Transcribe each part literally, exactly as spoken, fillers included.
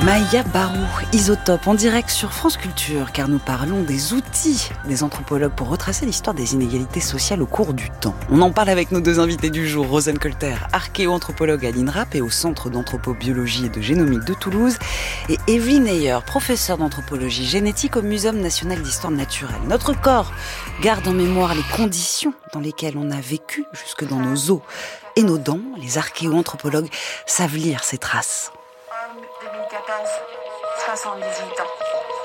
Maïa Barou, Isotope, en direct sur France Culture, car nous parlons des outils des anthropologues pour retracer l'histoire des inégalités sociales au cours du temps. On en parle avec nos deux invités du jour, Rosen Kolter, archéo-anthropologue à l'INRAP et au Centre d'anthropobiologie et de génomique de Toulouse, et Evelyne Heyer, professeure d'anthropologie génétique au Muséum national d'histoire naturelle. Notre corps garde en mémoire les conditions dans lesquelles on a vécu jusque dans nos os et nos dents. Les archéo-anthropologues savent lire ces traces. deux mille quatorze, soixante-dix-huit ans.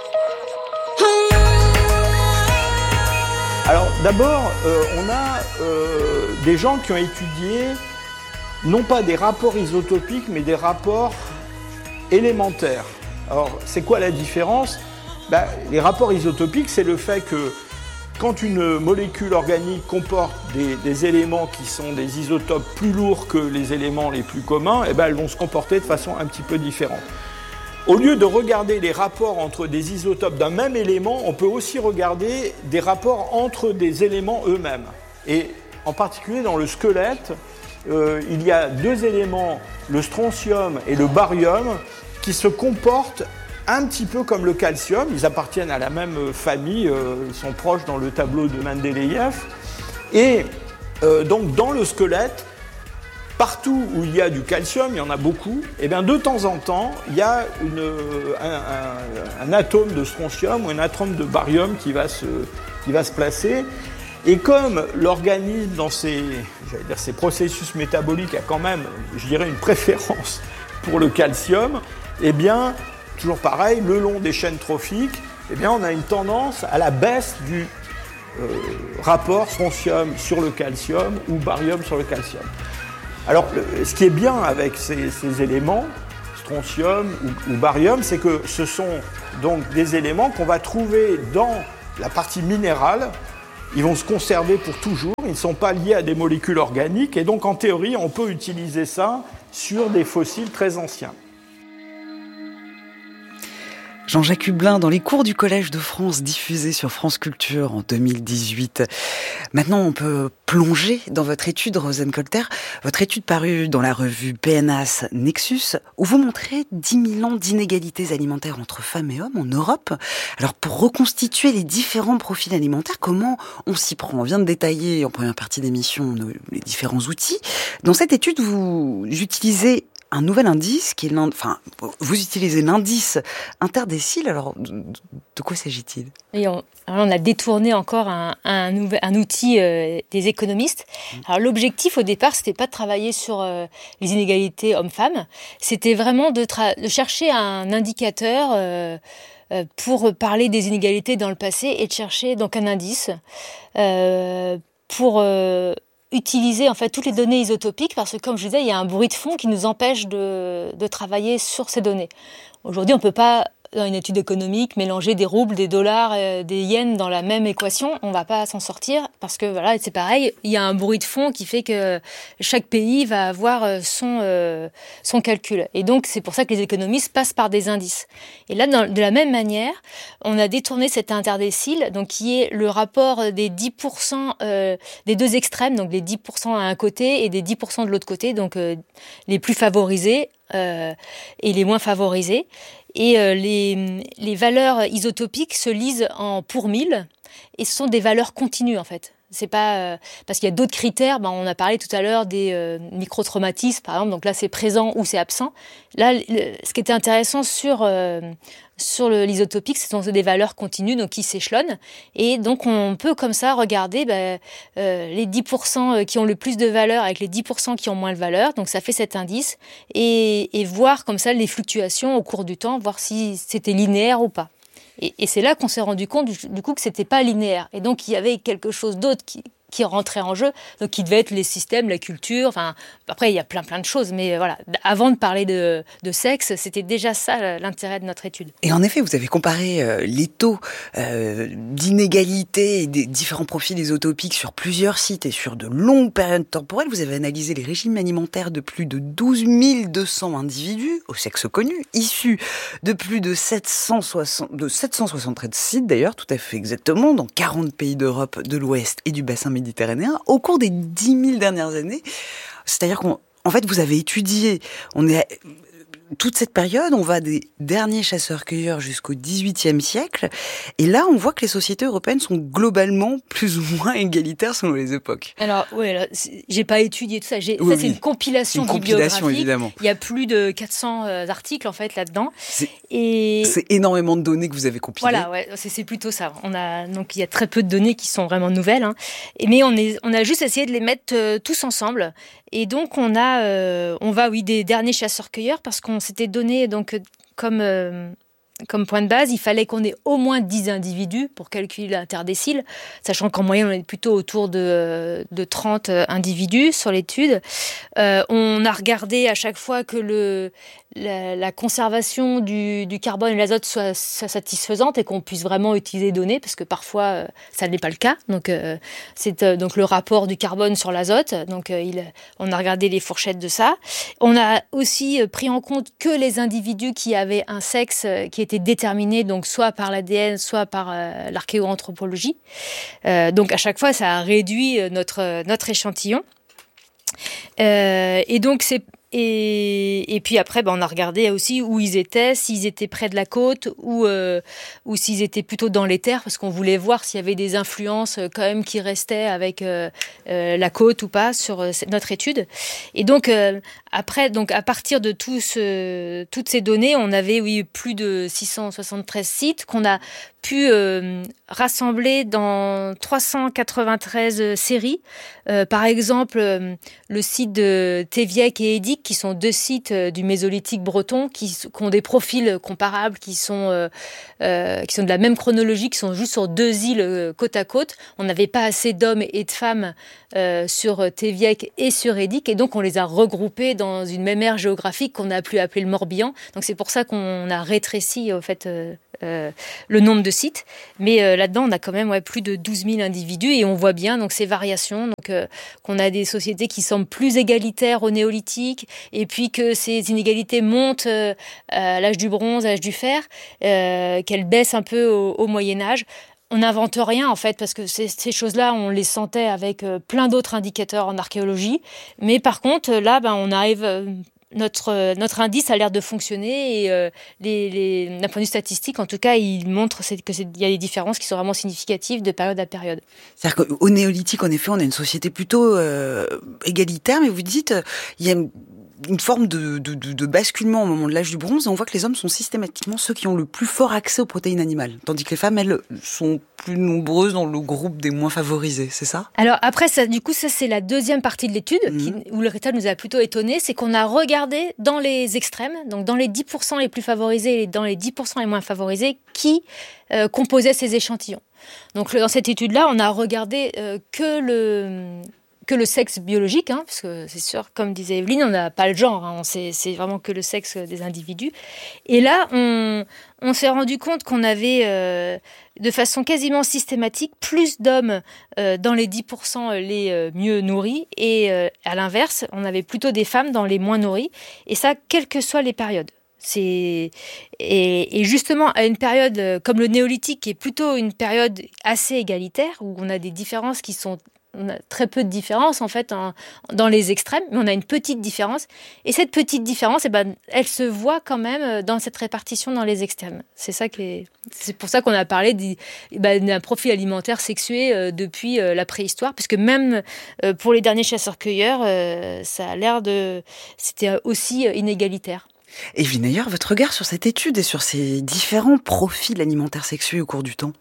Alors d'abord, euh, on a euh, des gens qui ont étudié non pas des rapports isotopiques, mais des rapports élémentaires. Alors c'est quoi la différence ? Ben, les rapports isotopiques, c'est le fait que quand une molécule organique comporte des, des éléments qui sont des isotopes plus lourds que les éléments les plus communs, eh ben, elles vont se comporter de façon un petit peu différente. Au lieu de regarder les rapports entre des isotopes d'un même élément, on peut aussi regarder des rapports entre des éléments eux-mêmes. Et en particulier dans le squelette, euh, il y a deux éléments, le strontium et le barium, qui se comportent un petit peu comme le calcium. Ils appartiennent à la même famille, euh, ils sont proches dans le tableau de Mendeleïev. Et euh, donc dans le squelette, partout où il y a du calcium, il y en a beaucoup, et bien de temps en temps, il y a une, un, un, un atome de strontium ou un atome de barium qui va se, qui va se placer. Et comme l'organisme, dans ses, j'allais dire, ses processus métaboliques, a quand même, je dirais, une préférence pour le calcium, eh bien, toujours pareil, le long des chaînes trophiques, eh bien, on a une tendance à la baisse du euh, rapport strontium sur le calcium ou barium sur le calcium. Alors, le, ce qui est bien avec ces, ces éléments, strontium ou, ou barium, c'est que ce sont donc des éléments qu'on va trouver dans la partie minérale. Ils vont se conserver pour toujours, ils ne sont pas liés à des molécules organiques, et donc en théorie, on peut utiliser ça sur des fossiles très anciens. Jean-Jacques Hublin, dans les cours du Collège de France diffusés sur France Culture en deux mille dix-huit. Maintenant, on peut plonger dans votre étude, Rosen Kolter, votre étude parue dans la revue P N A S Nexus, où vous montrez dix mille ans d'inégalités alimentaires entre femmes et hommes en Europe. Alors, pour reconstituer les différents profils alimentaires, comment on s'y prend ? On vient de détailler en première partie d'émission nos, les différents outils. Dans cette étude, vous utilisez un nouvel indice qui est l'indice, enfin, vous utilisez l'indice interdécile. Alors, de, de quoi s'agit-il ? Et on, alors on a détourné encore un, un, nouvel, un outil euh, des économistes. Alors, l'objectif au départ, c'était pas de travailler sur euh, les inégalités hommes-femmes, c'était vraiment de, tra- de chercher un indicateur euh, euh, pour parler des inégalités dans le passé et de chercher donc un indice euh, pour euh, utiliser en fait toutes les données isotopiques, parce que comme je disais, il y a un bruit de fond qui nous empêche de, de travailler sur ces données. Aujourd'hui, on ne peut pas, dans une étude économique, mélanger des roubles, des dollars, euh, des yens dans la même équation. On ne va pas s'en sortir parce que voilà, c'est pareil, il y a un bruit de fond qui fait que chaque pays va avoir son, euh, son calcul. Et donc, c'est pour ça que les économistes passent par des indices. Et là, dans, de la même manière, on a détourné cet interdécile, donc qui est le rapport des dix pour cent euh, des deux extrêmes, donc les dix pour cent à un côté et des dix pour cent de l'autre côté, donc euh, les plus favorisés euh, et les moins favorisés. Et euh, les, les valeurs isotopiques se lisent en pour mille et ce sont des valeurs continues en fait. C'est pas euh, parce qu'il y a d'autres critères. Ben, on a parlé tout à l'heure des euh, microtraumatismes par exemple. Donc là c'est présent ou c'est absent. Là, le, ce qui était intéressant sur euh, sur le, l'isotopique, ce sont des valeurs continues donc qui s'échelonnent. Et donc on peut comme ça regarder ben, euh, les dix pour cent qui ont le plus de valeur avec les dix pour cent qui ont moins de valeur. Donc ça fait cet indice et, et voir comme ça les fluctuations au cours du temps, voir si c'était linéaire ou pas. Et, et c'est là qu'on s'est rendu compte du, du coup que c'était pas linéaire. Et donc il y avait quelque chose d'autre qui, qui rentrait en jeu, donc qui devait être les systèmes, la culture. Enfin, après il y a plein plein de choses, mais voilà. Avant de parler de, de sexe, c'était déjà ça l'intérêt de notre étude. Et en effet, vous avez comparé euh, les taux euh, d'inégalité et des différents profils isotopiques sur plusieurs sites et sur de longues périodes temporelles. Vous avez analysé les régimes alimentaires de plus de douze mille deux cents individus, au sexe connu, issus de plus de sept cent soixante, de sept cent soixante-treize sites d'ailleurs, tout à fait exactement, dans quarante pays d'Europe, de l'Ouest et du bassin méditerranéen, au cours des dix mille dernières années. C'est-à-dire qu'en fait, vous avez étudié, on est toute cette période, on va des derniers chasseurs-cueilleurs jusqu'au dix-huitième siècle. Et là, on voit que les sociétés européennes sont globalement plus ou moins égalitaires selon les époques. Alors, oui, là, j'ai pas étudié tout ça. J'ai, oui, ça, c'est oui. une compilation une compilation, bibliographique. Évidemment. Il y a plus de quatre cents euh, articles, en fait, là-dedans. C'est, et... c'est énormément de données que vous avez compilées. Voilà, ouais, c'est, c'est plutôt ça. On a, donc, il y a très peu de données qui sont vraiment nouvelles. Hein. Et, mais on, est, on a juste essayé de les mettre euh, tous ensemble. Et donc, on a, euh, on va, oui, des derniers chasseurs-cueilleurs parce qu'on s'était donné, donc, comme, euh, comme point de base, il fallait qu'on ait au moins dix individus pour calculer l'interdécile, sachant qu'en moyenne, on est plutôt autour de, de trente individus sur l'étude. Euh, on a regardé à chaque fois que le, la, la conservation du, du carbone et de l'azote soit, soit satisfaisante et qu'on puisse vraiment utiliser les données, parce que parfois, euh, ça n'est pas le cas. Donc, euh, c'est euh, donc le rapport du carbone sur l'azote. Donc, euh, il, on a regardé les fourchettes de ça. On a aussi pris en compte que les individus qui avaient un sexe qui était déterminé, donc soit par l'A D N, soit par euh, l'archéoanthropologie. Euh, donc, à chaque fois, ça a réduit notre, notre échantillon. Euh, et donc, c'est Et, et puis après, ben, on a regardé aussi où ils étaient, s'ils étaient près de la côte ou, euh, ou s'ils étaient plutôt dans les terres, parce qu'on voulait voir s'il y avait des influences euh, quand même qui restaient avec euh, euh, la côte ou pas sur euh, notre étude. Et donc, euh, après, donc à partir de tout ce, toutes ces données, on avait oui, plus de six cent soixante-treize sites qu'on a pu euh, rassembler dans trois cent quatre-vingt-treize séries. Euh, par exemple, euh, le site de Théviec et Édic, qui sont deux sites euh, du Mésolithique breton, qui, qui ont des profils comparables, qui sont, euh, euh, qui sont de la même chronologie, qui sont juste sur deux îles euh, côte à côte. On n'avait pas assez d'hommes et de femmes euh, sur Théviec et sur Édic, et donc on les a regroupés dans une même aire géographique qu'on a pu appeler le Morbihan. Donc c'est pour ça qu'on a rétréci au fait euh, euh, le nombre de sites. Mais euh, là-dedans, on a quand même ouais, plus de douze mille individus, et on voit bien donc ces variations, donc euh, qu'on a des sociétés qui semblent plus égalitaires au néolithique, et puis que ces inégalités montent euh, à l'âge du bronze, à l'âge du fer, euh, qu'elles baissent un peu au, au Moyen-Âge. On n'invente rien, en fait, parce que ces, ces choses-là, on les sentait avec euh, plein d'autres indicateurs en archéologie. Mais par contre, là, ben, on arrive... Euh, Notre, notre indice a l'air de fonctionner, et euh, les, les, d'un point de vue statistique, en tout cas, il montre qu'il y a des différences qui sont vraiment significatives de période à période. C'est-à-dire qu'au néolithique, en effet, on a une société plutôt euh, égalitaire, mais vous dites, il y a une, une forme de, de, de, de basculement au moment de l'âge du bronze, et on voit que les hommes sont systématiquement ceux qui ont le plus fort accès aux protéines animales, tandis que les femmes, elles, sont plus nombreuses dans le groupe des moins favorisés, c'est ça ? Alors après, ça, du coup, ça c'est la deuxième partie de l'étude, mmh. qui, où le résultat nous a plutôt étonnés, c'est qu'on a regardé dans les extrêmes, donc dans les dix pour cent les plus favorisés et dans les dix pour cent les moins favorisés, qui euh, composaient ces échantillons. Donc dans cette étude-là, on a regardé euh, que le... que le sexe biologique, hein, parce que c'est sûr, comme disait Evelyne, on n'a pas le genre, hein, on sait, c'est vraiment que le sexe des individus. Et là, on, on s'est rendu compte qu'on avait, euh, de façon quasiment systématique, plus d'hommes euh, dans les dix pour cent les euh, mieux nourris, et euh, à l'inverse, on avait plutôt des femmes dans les moins nourris, et ça, quelles que soient les périodes. C'est... Et, et justement, à une période comme le néolithique, qui est plutôt une période assez égalitaire, où on a des différences qui sont... On a très peu de différence en fait en, dans les extrêmes, mais on a une petite différence. Et cette petite différence, eh ben, elle se voit quand même dans cette répartition dans les extrêmes. C'est ça qui est, c'est pour ça qu'on a parlé d'un, ben, d'un profil alimentaire sexué euh, depuis euh, la préhistoire, puisque même euh, pour les derniers chasseurs-cueilleurs, euh, ça a l'air de, c'était aussi inégalitaire. Evelyne Ayer, votre regard sur cette étude et sur ces différents profils alimentaires sexués au cours du temps ?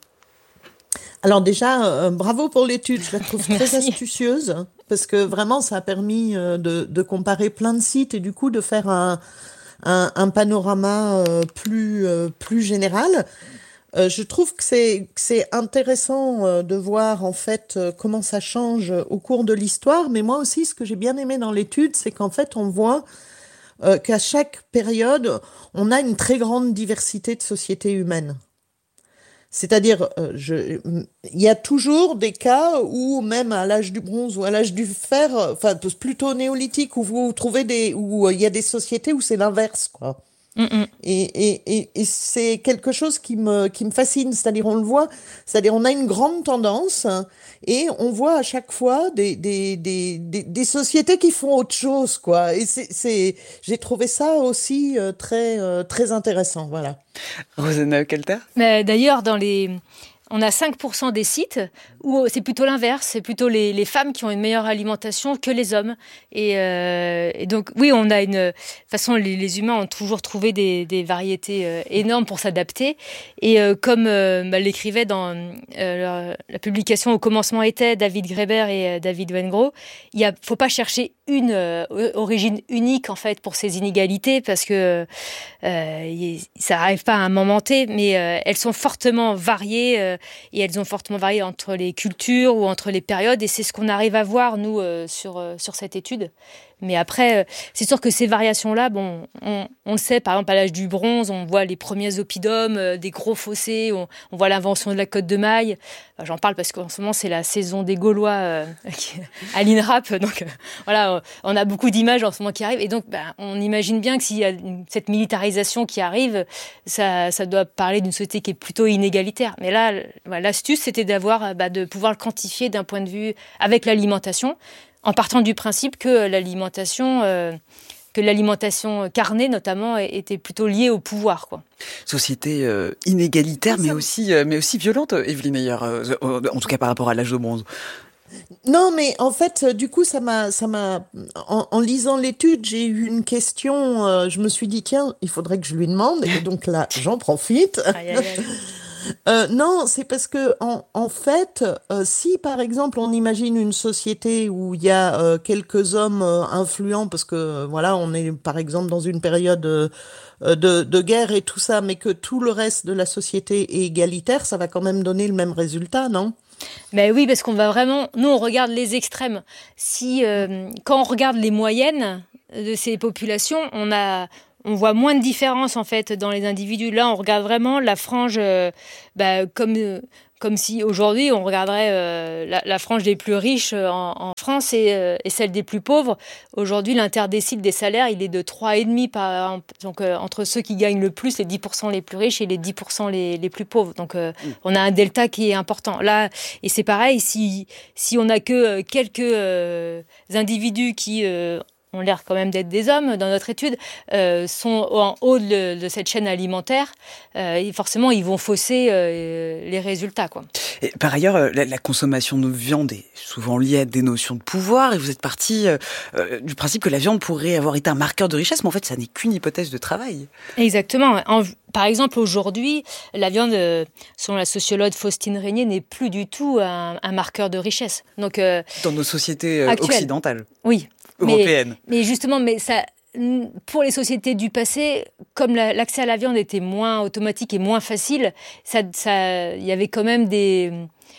Alors déjà, euh, bravo pour l'étude, je la trouve très Merci. astucieuse, parce que vraiment, ça a permis euh, de, de comparer plein de sites et du coup de faire un, un, un panorama euh, plus, euh, plus général. Euh, je trouve que c'est, que c'est intéressant euh, de voir en fait euh, comment ça change au cours de l'histoire, mais moi aussi, ce que j'ai bien aimé dans l'étude, c'est qu'en fait, on voit euh, qu'à chaque période, on a une très grande diversité de sociétés humaines. C'est-à-dire, euh, je, il y a toujours des cas où, même à l'âge du bronze ou à l'âge du fer, enfin plutôt néolithique, où vous trouvez des, où il y a des sociétés où c'est l'inverse, quoi. Mm-mm. Et, et, et, et c'est quelque chose qui me, qui me fascine, c'est-à-dire on le voit, c'est-à-dire on a une grande tendance et on voit à chaque fois des, des, des, des, des sociétés qui font autre chose, quoi. Et c'est, c'est, j'ai trouvé ça aussi euh, très, euh, très intéressant, voilà. Rosanna Kelter. Mais d'ailleurs, dans les... on a cinq pour cent des sites où c'est plutôt l'inverse, c'est plutôt les, les femmes qui ont une meilleure alimentation que les hommes. Et, euh, et donc, oui, on a une... De toute façon, les, les humains ont toujours trouvé des, des variétés euh, énormes pour s'adapter. Et euh, comme euh, bah, l'écrivait dans euh, la, la publication Au commencement était David Graeber et euh, David Wengrow, il ne faut pas chercher une euh, origine unique, en fait, pour ces inégalités, parce que euh, ça n'arrive pas à un moment T, mais euh, elles sont fortement variées euh, et elles ont fortement varié entre les cultures ou entre les périodes, et c'est ce qu'on arrive à voir, nous, euh, sur, euh, sur cette étude. Mais après, euh, c'est sûr que ces variations-là, bon, on, on le sait, par exemple, à l'âge du bronze, on voit les premiers oppidums, euh, des gros fossés, on, on voit l'invention de la côte de maille. Enfin, j'en parle parce qu'en ce moment, c'est la saison des Gaulois euh, à l'INRAP, donc euh, voilà, on a beaucoup d'images en ce moment qui arrivent, et donc ben, on imagine bien que s'il y a une, cette militarisation qui arrive, ça, ça doit parler d'une société qui est plutôt inégalitaire. Mais là, voilà, l'astuce, c'était d'avoir, bah, de pouvoir le quantifier d'un point de vue avec l'alimentation, en partant du principe que l'alimentation, euh, que l'alimentation carnée notamment était plutôt liée au pouvoir, quoi. Société euh, inégalitaire, mais aussi, euh, mais aussi violente, Evelyne Ayer, euh, en tout cas par rapport à l'âge de bronze. Non, mais en fait, du coup, ça m'a, ça m'a, en, en lisant l'étude, j'ai eu une question. Euh, je me suis dit, tiens, il faudrait que je lui demande. Et donc là, j'en profite. Aïe, aïe, aïe. Euh, non, c'est parce que en, en fait, euh, si par exemple on imagine une société où il y a euh, quelques hommes euh, influents, parce que euh, voilà, on est par exemple dans une période euh, de, de guerre et tout ça, mais que tout le reste de la société est égalitaire, ça va quand même donner le même résultat, non ? Mais oui, parce qu'on va vraiment, nous on regarde les extrêmes. Si euh, quand on regarde les moyennes de ces populations, on a on voit moins de différence en fait dans les individus. Là, on regarde vraiment la frange, euh, bah, comme euh, comme si aujourd'hui on regarderait euh, la, la frange des plus riches en, en France et, euh, et celle des plus pauvres. Aujourd'hui, l'interdécile des salaires, il est de trois virgule cinq par donc euh, entre ceux qui gagnent le plus, les dix pour cent les plus riches et les dix pour cent les, les plus pauvres. Donc euh, mmh. on a un delta qui est important. Là, et c'est pareil, si si on n'a que quelques euh, individus qui euh, ont l'air quand même d'être des hommes dans notre étude, euh, sont en haut de, de cette chaîne alimentaire, euh, et forcément ils vont fausser euh, les résultats, quoi. Et par ailleurs, la, la consommation de viande est souvent liée à des notions de pouvoir, et vous êtes parti euh, euh, du principe que la viande pourrait avoir été un marqueur de richesse, mais en fait ça n'est qu'une hypothèse de travail. Exactement. En, par exemple, aujourd'hui, la viande, euh, selon la sociologue Faustine Régnier, n'est plus du tout un, un marqueur de richesse. Donc, euh, dans nos sociétés euh, occidentales. Oui. Européenne. Mais, mais justement, mais ça, pour les sociétés du passé, comme la, l'accès à la viande était moins automatique et moins facile, ça, ça, il y avait quand même des,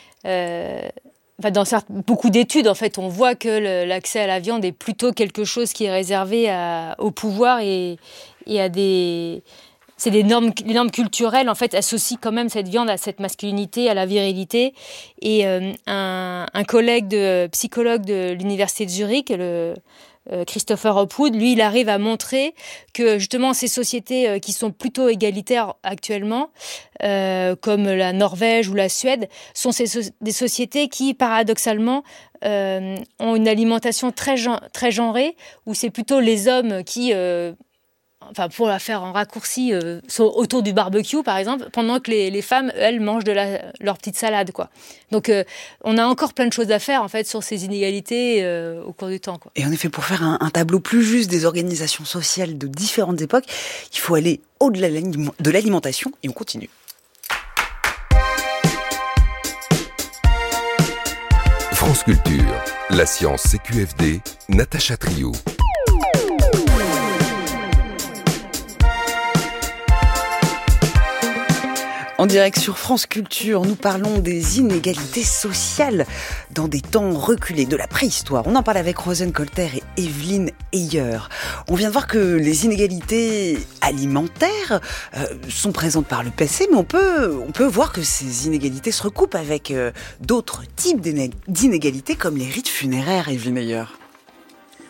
euh, enfin dans certes, beaucoup d'études, en fait, on voit que le, l'accès à la viande est plutôt quelque chose qui est réservé à, au pouvoir et, et à des c'est des normes, les normes culturelles, en fait, associent quand même cette viande à cette masculinité, à la virilité. Et euh, un, un collègue de psychologue de l'université de Zurich, le, euh, Christopher Hopwood, lui, il arrive à montrer que justement ces sociétés euh, qui sont plutôt égalitaires actuellement, euh, comme la Norvège ou la Suède, sont ces so- des sociétés qui, paradoxalement, euh, ont une alimentation très, gen- très genrée, où c'est plutôt les hommes qui... Euh, enfin pour la faire en raccourci, euh, autour du barbecue par exemple, pendant que les, les femmes, elles, mangent de la, leur petite salade, quoi. Donc euh, on a encore plein de choses à faire en fait sur ces inégalités euh, au cours du temps, quoi. Et en effet, pour faire un, un tableau plus juste des organisations sociales de différentes époques, il faut aller au-delà de l'alimentation, et on continue. France Culture, la science C Q F D, Natacha Trio. En direct sur France Culture, nous parlons des inégalités sociales dans des temps reculés, de la préhistoire. On en parle avec Rosanna Kelter et Evelyne Ayer. On vient de voir que les inégalités alimentaires euh, sont présentes par le passé, mais on peut, on peut voir que ces inégalités se recoupent avec euh, d'autres types d'inégalités, comme les rites funéraires, Evelyne Ayer.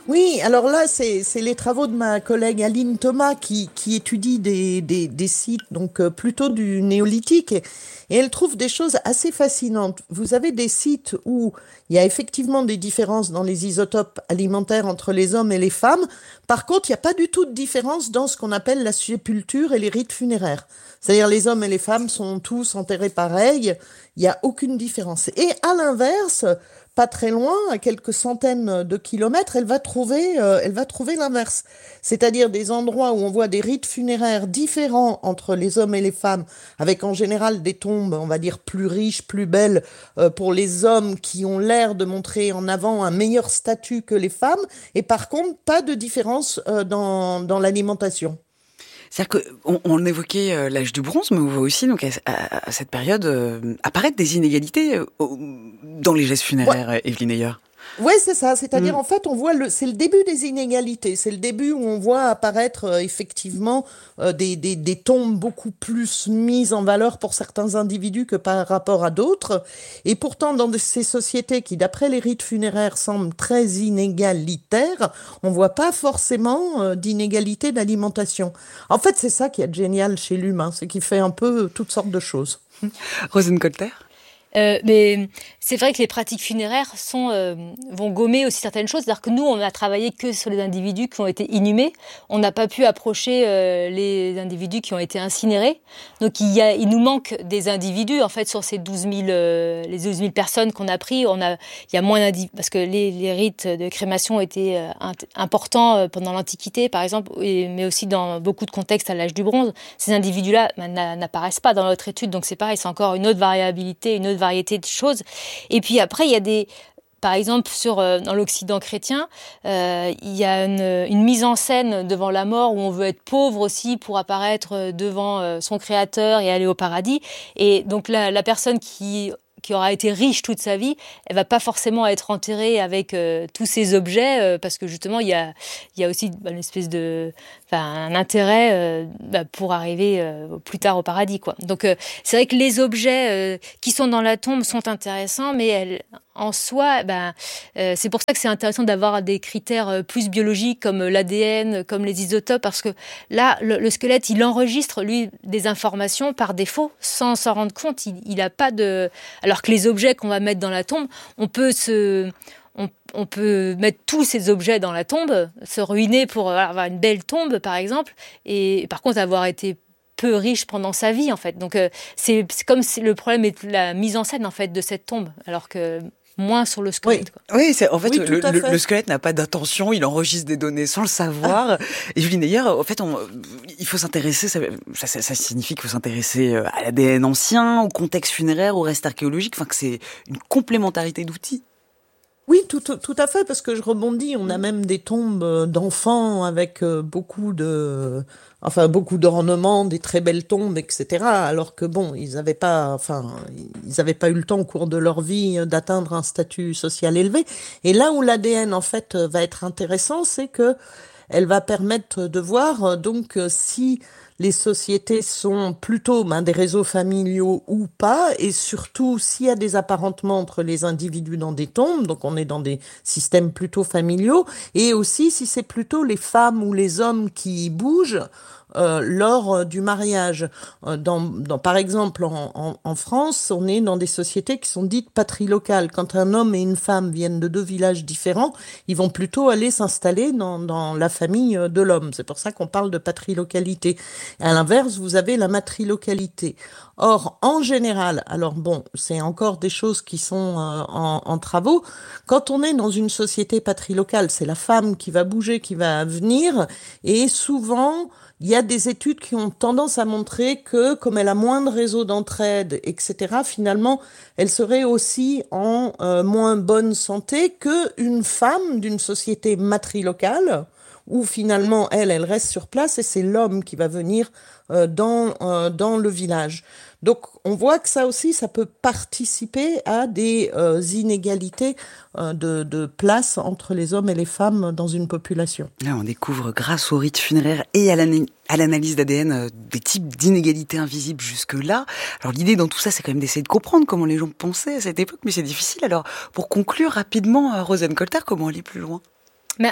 Oui, alors là, c'est, c'est les travaux de ma collègue Aline Thomas qui, qui étudie des, des, des sites donc euh, plutôt du néolithique et, et elle trouve des choses assez fascinantes. Vous avez des sites où il y a effectivement des différences dans les isotopes alimentaires entre les hommes et les femmes. Par contre, il n'y a pas du tout de différence dans ce qu'on appelle la sépulture et les rites funéraires. C'est-à-dire les hommes et les femmes sont tous enterrés pareil, il n'y a aucune différence. Et à l'inverse, pas très loin, à quelques centaines de kilomètres, elle va trouver, euh, elle va trouver l'inverse. C'est-à-dire des endroits où on voit des rites funéraires différents entre les hommes et les femmes, avec en général des tombes, on va dire, plus riches, plus belles, euh, pour les hommes qui ont l'air de montrer en avant un meilleur statut que les femmes, et par contre, pas de différence euh, dans, dans l'alimentation. C'est-à-dire qu'on on évoquait euh, l'âge du bronze, mais on voit aussi donc à, à, à cette période euh, apparaître des inégalités euh, dans les gestes funéraires, ouais. Evelyne Ayer. Oui, c'est ça. C'est-à-dire, mmh. en fait, on voit le, c'est le début des inégalités. C'est le début où on voit apparaître euh, effectivement euh, des, des, des tombes beaucoup plus mises en valeur pour certains individus que par rapport à d'autres. Et pourtant, dans de, ces sociétés qui, d'après les rites funéraires, semblent très inégalitaires, on voit pas forcément euh, d'inégalité d'alimentation. En fait, c'est ça qui est génial chez l'humain, c'est qu'il fait un peu toutes sortes de choses. Rosenkolter. Euh, mais c'est vrai que les pratiques funéraires sont, euh, vont gommer aussi certaines choses. C'est-à-dire que nous, on a travaillé que sur les individus qui ont été inhumés. On n'a pas pu approcher euh, les individus qui ont été incinérés. Donc, il, y a, il nous manque des individus. En fait, sur ces douze mille, euh, les douze mille personnes qu'on a pris, on a, il y a moins d'individus. Parce que les, les rites de crémation étaient euh, importants pendant l'Antiquité, par exemple, et, mais aussi dans beaucoup de contextes à l'âge du bronze. Ces individus-là ben, n'apparaissent pas dans notre étude. Donc, c'est pareil, c'est encore une autre variabilité, une autre variété de choses. Et puis après, il y a des... Par exemple, sur, euh, dans l'Occident chrétien, euh, il y a une, une mise en scène devant la mort où on veut être pauvre aussi pour apparaître devant euh, son créateur et aller au paradis. Et donc la, la personne qui... qui aura été riche toute sa vie, elle va pas forcément être enterrée avec euh, tous ces objets euh, parce que justement il y a il y a aussi bah, une espèce de enfin un intérêt euh, bah, pour arriver euh, plus tard au paradis quoi. Donc euh, c'est vrai que les objets euh, qui sont dans la tombe sont intéressants, mais elles en soi, ben, euh, c'est pour ça que c'est intéressant d'avoir des critères plus biologiques comme l'A D N, comme les isotopes, parce que là, le, le squelette, il enregistre, lui, des informations par défaut, sans s'en rendre compte. Il n'a pas de... Alors que les objets qu'on va mettre dans la tombe, on peut se... On, on peut mettre tous ces objets dans la tombe, se ruiner pour avoir une belle tombe, par exemple, et par contre avoir été peu riche pendant sa vie, en fait. Donc, euh, c'est, c'est comme si le problème est la mise en scène, en fait, de cette tombe, alors que... moins sur le squelette. Oui, oui c'est, en fait, oui, le, fait. le, le squelette n'a pas d'intention, il enregistre des données sans le savoir. Et Evelyne Ayer, en fait, on, il faut s'intéresser, ça, ça, ça signifie qu'il faut s'intéresser à l'A D N ancien, au contexte funéraire, au reste archéologique, enfin que c'est une complémentarité d'outils. Oui, tout, tout à fait, parce que je rebondis, on a même des tombes d'enfants avec beaucoup de, enfin beaucoup d'ornements, des très belles tombes, et cetera. Alors que bon, ils n'avaient pas, enfin, ils n'avaient pas eu le temps au cours de leur vie d'atteindre un statut social élevé. Et là où l'A D N en fait va être intéressant, c'est que elle va permettre de voir donc si les sociétés sont plutôt ben, des réseaux familiaux ou pas, et surtout s'il y a des apparentements entre les individus dans des tombes, donc on est dans des systèmes plutôt familiaux, et aussi si c'est plutôt les femmes ou les hommes qui bougent euh, lors euh, du mariage. Euh, dans, dans, par exemple, en, en, en France, on est dans des sociétés qui sont dites patrilocales. Quand un homme et une femme viennent de deux villages différents, ils vont plutôt aller s'installer dans, dans la famille de l'homme. C'est pour ça qu'on parle de patrilocalité. À l'inverse, vous avez la matrilocalité. Or, en général, alors bon, c'est encore des choses qui sont euh, en, en travaux. Quand on est dans une société patrilocale, c'est la femme qui va bouger, qui va venir, et souvent, il y a des études qui ont tendance à montrer que, comme elle a moins de réseaux d'entraide, et cetera, finalement, elle serait aussi en euh, moins bonne santé qu'une femme d'une société matrilocale, où finalement, elle, elle reste sur place et c'est l'homme qui va venir euh, dans, euh, dans le village. Donc, on voit que ça aussi, ça peut participer à des euh, inégalités euh, de, de place entre les hommes et les femmes dans une population. Là, on découvre, grâce au rite funéraire et à l'analyse, à l'analyse d'A D N, euh, des types d'inégalités invisibles jusque-là. Alors, l'idée dans tout ça, c'est quand même d'essayer de comprendre comment les gens pensaient à cette époque, mais c'est difficile. Alors, pour conclure rapidement, Rosenkolter, comment aller plus loin ? Mais...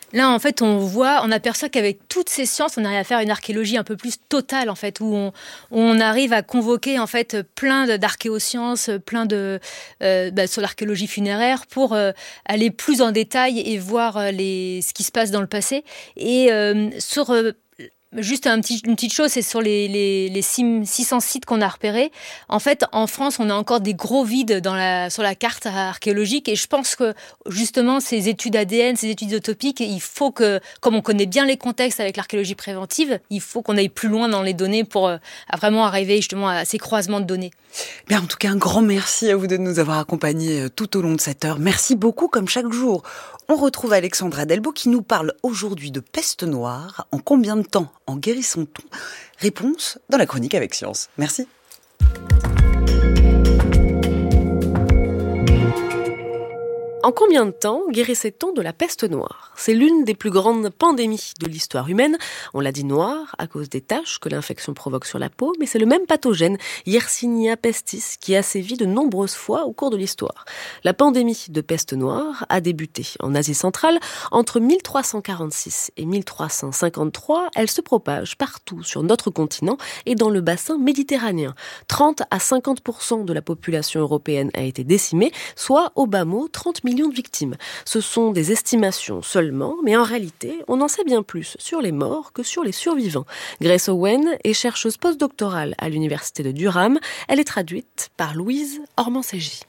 Là, en fait, on voit, on aperçoit qu'avec toutes ces sciences, on arrive à faire une archéologie un peu plus totale, en fait, où on, où on arrive à convoquer, en fait, plein de, d'archéosciences, plein de euh, bah, sur l'archéologie funéraire, pour euh, aller plus en détail et voir euh, les, ce qui se passe dans le passé. Et euh, sur euh, Juste un petit, une petite chose, c'est sur les, les, les six cents sites qu'on a repérés. En fait, en France, on a encore des gros vides dans la, sur la carte archéologique. Et je pense que, justement, ces études A D N, ces études isotopiques, il faut que, comme on connaît bien les contextes avec l'archéologie préventive, il faut qu'on aille plus loin dans les données pour euh, vraiment arriver justement à ces croisements de données. Bien, en tout cas, un grand merci à vous de nous avoir accompagnés tout au long de cette heure. Merci beaucoup, comme chaque jour. On retrouve Alexandra Delbo qui nous parle aujourd'hui de peste noire. En combien de temps en guérissons-nous ? Réponse dans la chronique avec Science. Merci. En combien de temps guérissait-on de la peste noire ? C'est l'une des plus grandes pandémies de l'histoire humaine. On l'a dit noire à cause des taches que l'infection provoque sur la peau, mais c'est le même pathogène, Yersinia pestis, qui a sévi de nombreuses fois au cours de l'histoire. La pandémie de peste noire a débuté en Asie centrale. Entre mille trois cent quarante-six et mille trois cent cinquante-trois, elle se propage partout sur notre continent et dans le bassin méditerranéen. trente à cinquante pour cent de la population européenne a été décimée, soit au bas mot trente millions de victimes. Ce sont des estimations seulement, mais en réalité, on en sait bien plus sur les morts que sur les survivants. Grace Owen est chercheuse postdoctorale à l'université de Durham. Elle est traduite par Louise Ormansegi.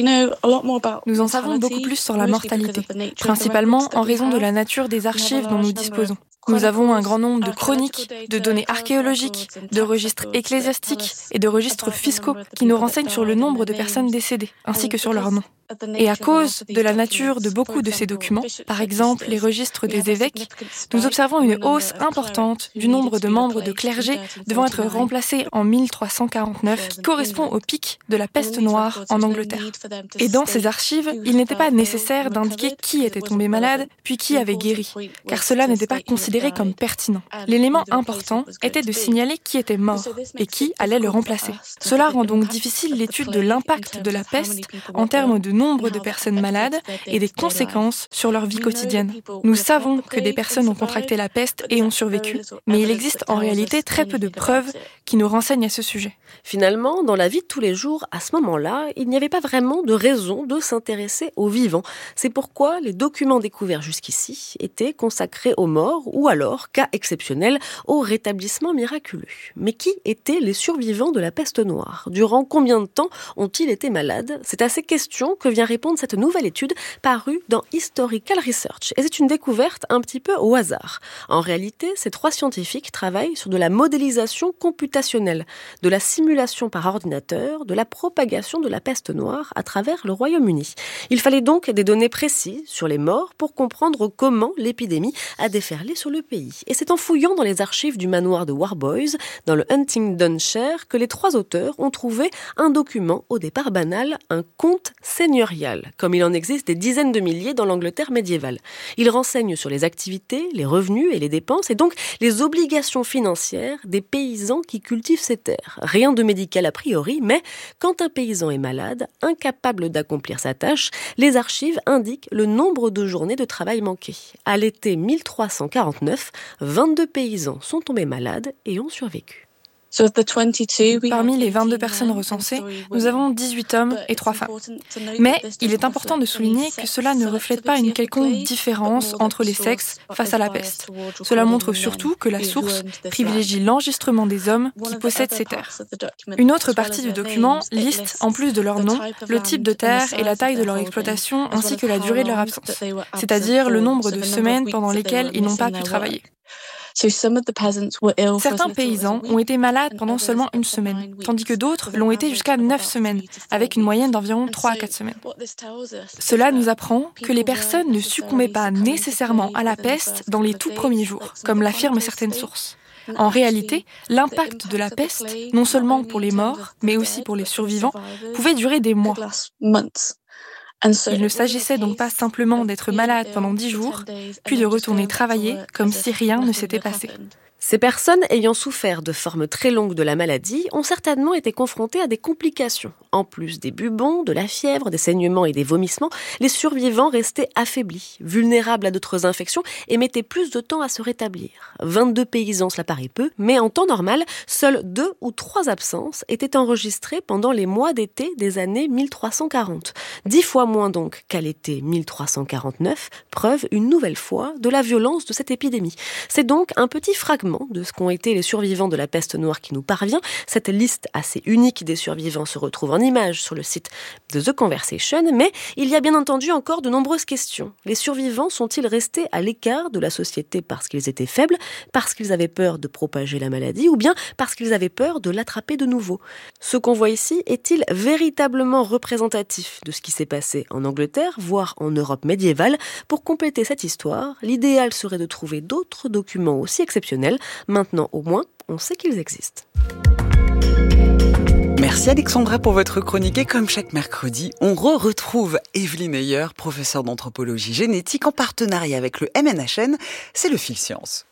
Nous en savons beaucoup plus sur la mortalité, principalement en raison de la nature des archives dont nous disposons. Nous avons un grand nombre de chroniques, de données archéologiques, de registres ecclésiastiques et de registres fiscaux qui nous renseignent sur le nombre de personnes décédées, ainsi que sur leurs noms. Et à cause de la nature de beaucoup de ces documents, par exemple les registres des évêques, nous observons une hausse importante du nombre de membres de clergé devant être remplacés en mille trois cent quarante-neuf, qui correspond au pic de la peste noire en Angleterre. Et dans ces archives, il n'était pas nécessaire d'indiquer qui était tombé malade, puis qui avait guéri, car cela n'était pas considéré comme pertinent. L'élément important était de signaler qui était mort et qui allait le remplacer. Cela rend donc difficile l'étude de l'impact de la peste en termes de nombre de personnes malades et des conséquences sur leur vie quotidienne. Nous savons que des personnes ont contracté la peste et ont survécu, mais il existe en réalité très peu de preuves qui nous renseignent à ce sujet. Finalement, dans la vie de tous les jours, à ce moment-là, il n'y avait pas vraiment de raison de s'intéresser aux vivants. C'est pourquoi les documents découverts jusqu'ici étaient consacrés aux morts ou alors, cas exceptionnel, au rétablissement miraculeux. Mais qui étaient les survivants de la peste noire ? Durant combien de temps ont-ils été malades ? C'est à ces questions que vient répondre cette nouvelle étude parue dans Historical Research. Et c'est une découverte un petit peu au hasard. En réalité, ces trois scientifiques travaillent sur de la modélisation computationnelle, de la simulation par ordinateur, de la propagation de la peste noire à travers le Royaume-Uni. Il fallait donc des données précises sur les morts pour comprendre comment l'épidémie a déferlé sur le pays. Et c'est en fouillant dans les archives du manoir de Warboys, dans le Huntingdonshire, que les trois auteurs ont trouvé un document au départ banal, un compte seigneurial, comme il en existe des dizaines de milliers dans l'Angleterre médiévale. Il renseigne sur les activités, les revenus et les dépenses, et donc les obligations financières des paysans qui cultivent ces terres. Rien de médical a priori, mais quand un paysan est malade, incapable d'accomplir sa tâche, les archives indiquent le nombre de journées de travail manquées. À l'été mille trois cent quarante-neuf, vingt-deux paysans sont tombés malades et ont survécu. Parmi les vingt-deux personnes recensées, nous avons dix-huit hommes et trois femmes. Mais il est important de souligner que cela ne reflète pas une quelconque différence entre les sexes face à la peste. Cela montre surtout que la source privilégie l'enregistrement des hommes qui possèdent ces terres. Une autre partie du document liste, en plus de leur nom, le type de terre et la taille de leur exploitation ainsi que la durée de leur absence, c'est-à-dire le nombre de semaines pendant lesquelles ils n'ont pas pu travailler. Certains paysans ont été malades pendant seulement une semaine, tandis que d'autres l'ont été jusqu'à neuf semaines, avec une moyenne d'environ trois à quatre semaines. Cela nous apprend que les personnes ne succombaient pas nécessairement à la peste dans les tout premiers jours, comme l'affirment certaines sources. En réalité, l'impact de la peste, non seulement pour les morts, mais aussi pour les survivants, pouvait durer des mois. Il ne s'agissait donc pas simplement d'être malade pendant dix jours, puis de retourner travailler comme si rien ne s'était passé. Ces personnes ayant souffert de formes très longues de la maladie ont certainement été confrontées à des complications. En plus des bubons, de la fièvre, des saignements et des vomissements, les survivants restaient affaiblis, vulnérables à d'autres infections et mettaient plus de temps à se rétablir. vingt-deux paysans, cela paraît peu, mais en temps normal, seules deux ou trois absences étaient enregistrées pendant les mois d'été des années mille trois cent quarante. Dix fois moins donc qu'à l'été mille trois cent quarante-neuf, preuve une nouvelle fois de la violence de cette épidémie. C'est donc un petit fragment de ce qu'ont été les survivants de la peste noire qui nous parvient. Cette liste assez unique des survivants se retrouve en images sur le site de The Conversation, mais il y a bien entendu encore de nombreuses questions. Les survivants sont-ils restés à l'écart de la société parce qu'ils étaient faibles, parce qu'ils avaient peur de propager la maladie, ou bien parce qu'ils avaient peur de l'attraper de nouveau? Ce qu'on voit ici est-il véritablement représentatif de ce qui s'est passé en Angleterre, voire en Europe médiévale? Pour compléter cette histoire, l'idéal serait de trouver d'autres documents aussi exceptionnels. Maintenant, au moins, on sait qu'ils existent. Merci Alexandra pour votre chronique et comme chaque mercredi, on re-retrouve Evelyne Heyer, professeure d'anthropologie génétique en partenariat avec le M N H N, c'est le Fil Science.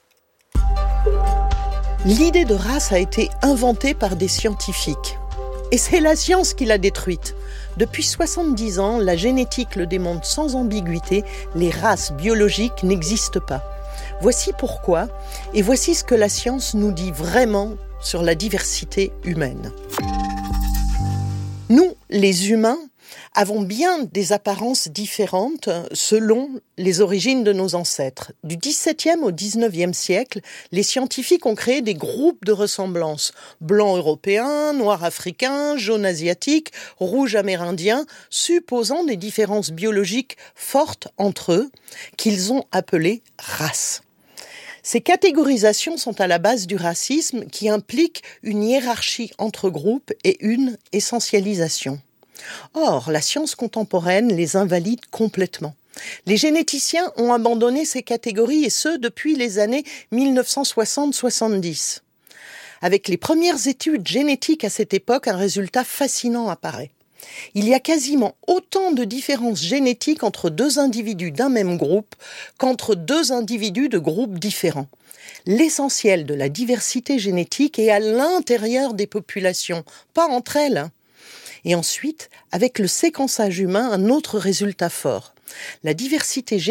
L'idée de race a été inventée par des scientifiques et c'est la science qui l'a détruite. Depuis soixante-dix ans, la génétique le démontre sans ambiguïté, les races biologiques n'existent pas. Voici pourquoi, et voici ce que la science nous dit vraiment sur la diversité humaine. Nous, les humains, avons bien des apparences différentes selon les origines de nos ancêtres. Du dix-septième au dix-neuvième siècle, les scientifiques ont créé des groupes de ressemblance. Blanc européen, noir africain, jaune asiatique, rouge amérindien, supposant des différences biologiques fortes entre eux, qu'ils ont appelées races. Ces catégorisations sont à la base du racisme qui implique une hiérarchie entre groupes et une essentialisation. Or, la science contemporaine les invalide complètement. Les généticiens ont abandonné ces catégories et ce, depuis les années mille neuf cent soixante soixante-dix. Avec les premières études génétiques à cette époque, un résultat fascinant apparaît. Il y a quasiment autant de différences génétiques entre deux individus d'un même groupe qu'entre deux individus de groupes différents. L'essentiel de la diversité génétique est à l'intérieur des populations, pas entre elles. Et ensuite, avec le séquençage humain, un autre résultat fort. La diversité génétique